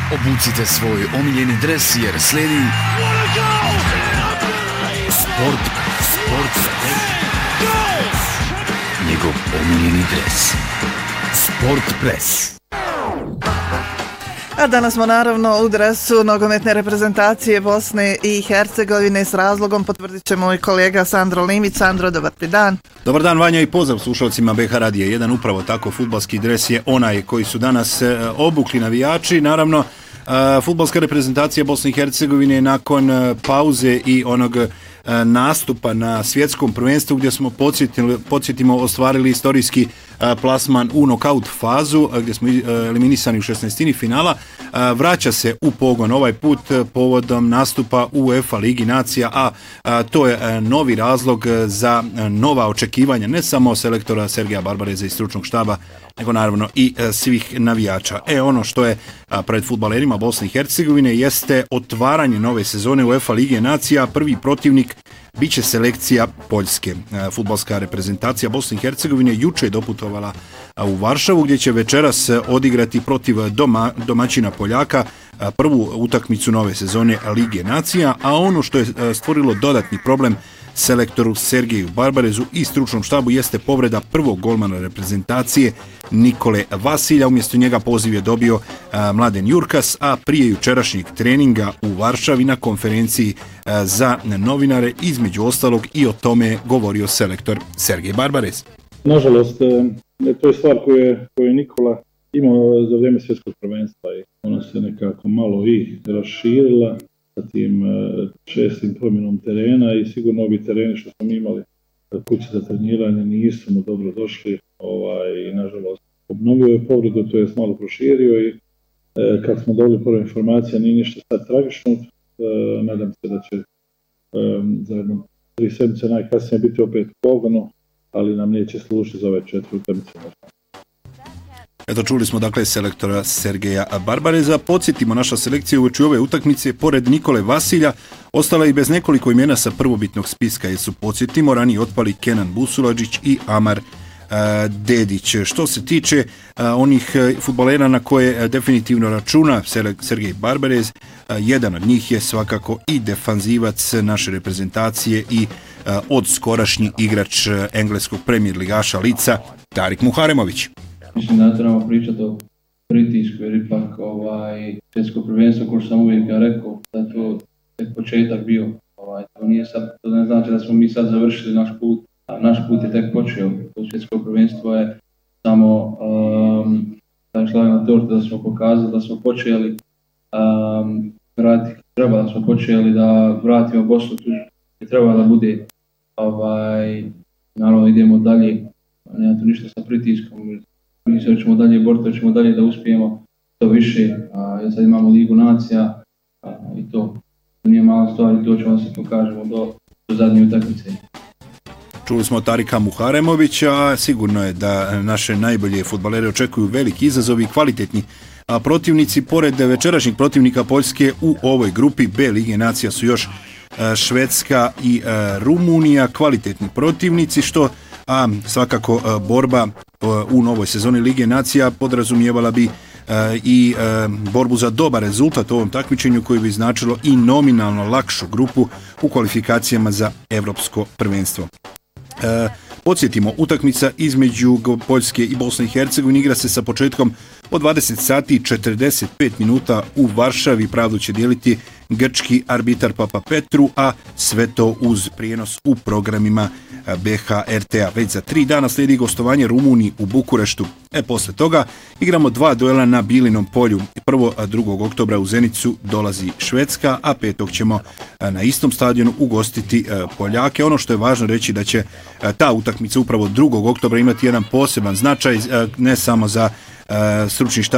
Obucite svoj omiljeni dres jer slijedi Sport. Njegov omiljeni dres. Sport Press. A danas smo naravno u dresu nogometne reprezentacije Bosne i Hercegovine. S razlogom potvrdit će moj kolega Sandro Limić. Sandro, dobar ti dan. Dobar dan, Vanja, i pozdrav slušalcima BH Radija. Jedan upravo tako fudbalski dres je onaj koji su danas obukli navijači. Naravno, fudbalska reprezentacija Bosne i Hercegovine nakon pauze i onog nastupa na svjetskom prvenstvu gdje smo podsjetimo ostvarili istorijski plasman u nokaut fazu gdje smo eliminisani u 16. finala, vraća se u pogon ovaj put povodom nastupa u UEFA Ligi nacija, a to je novi razlog za nova očekivanja ne samo selektora Sergeja Barbareza i stručnog štaba, nego naravno i svih navijača. Ono što je pred fudbalerima Bosne i Hercegovine jeste otvaranje nove sezone UEFA Lige nacija. Prvi protivnik biće selekcija Poljske. Fudbalska reprezentacija Bosne i Hercegovine juče je doputovala u Varšavu gdje će večeras odigrati protiv domaćina Poljaka prvu utakmicu nove sezone Lige nacija, a ono što je stvorilo dodatni problem selektoru Sergeju Barbarezu i stručnom štabu jeste povreda prvog golmana reprezentacije Nikole Vasilja. Umjesto njega poziv je dobio Mladen Jurkas, a prije jučerašnjeg treninga u Varšavi na konferenciji za novinare između ostalog i o tome govorio selektor Sergej Barbarez. Nažalost, to je stvar koju je Nikola imao za vrijeme svjetskog prvenstva i ona se nekako malo i raširila sa tim čestim promjenom terena i sigurno ovi tereni što smo imali kuće za treniranje nisu mu dobro došli i nažalost obnovio je povredu, to je malo proširio i kad smo dobili prve informacije nije ništa sad tragično, nadam se da će za jedno 3 sedmice najkasnije biti opet u pogonu, ali nam neće služiti za ove 4 utakmice. Eto, čuli smo dakle selektora Sergeja Barbareza. Podsjetimo, naša selekcija uoči ove utakmice pored Nikole Vasilja ostala i bez nekoliko imena sa prvobitnog spiska, jer su, podsjetimo, ranije otpali Kenan Busuladžić i Amar Dedić. Što se tiče onih fudbalera na koje definitivno računa Sergej Barbarez, jedan od njih je svakako i defanzivac naše reprezentacije i odskorašnji igrač engleskog premijer ligaša Leedsa, Tarik Muharemović. Mislim da trebamo pričati o pritisku, jer ipak svjetsko prvenstvo, kao što sam uvijek rekao, da je to tek početak bio. To nije sad, to ne znači da smo mi sad završili naš put, a naš put je tek počeo. To svjetsko prvenstvo je samo šlag na tortu da smo pokazali, da smo počeli vratiti, treba da smo počeli da vratimo Bosnu tu gdje treba da bude. Naravno idemo dalje, nema tu ništa sa pritiskom. Mi se ćemo dalje boriti, ćemo dalje da uspijemo to više, jer sad imamo Ligu nacija i to nije mala stvar i to ćemo se pokažemo do zadnje utakmice. Čuli smo Tarika Muharemovića, a sigurno je da naše najbolje fudbalere očekuju veliki izazovi i kvalitetni protivnici. Pored večerašnjih protivnika Poljske u ovoj grupi B Lige nacija su još Švedska i Rumunija, kvalitetni protivnici, što svakako borba u novoj sezoni Lige nacija podrazumijevala bi i borbu za dobar rezultat u ovom takmičenju koji bi značilo i nominalno lakšu grupu u kvalifikacijama za Europsko prvenstvo. Podsjetimo, utakmica između Poljske i Bosne i Hercegovine igra se sa početkom od 20 sati i 45 minuta u Varšavi. Pravdu će dijeliti grčki arbitar Papa Petru, a sve to uz prijenos u programima BH RTA. Već za 3 dana slijedi gostovanje Rumuniji u Bukureštu. Posle toga igramo 2 duela na Bilinom polju. Prvo 2. oktobra u Zenicu dolazi Švedska, a 5. ćemo na istom stadionu ugostiti Poljake. Ono što je važno reći da će ta utakmica upravo 2. oktobra imati jedan poseban značaj, ne samo za stručni štab